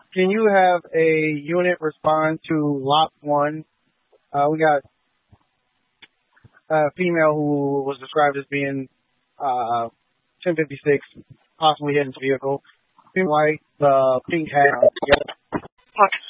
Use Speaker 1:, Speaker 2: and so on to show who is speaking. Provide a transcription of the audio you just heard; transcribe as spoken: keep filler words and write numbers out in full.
Speaker 1: Can you have a unit respond to lock one? Uh, we got a female who was described as being uh, ten fifty-six, possibly hitting his vehicle. Pink white, uh, pink hat. Yep.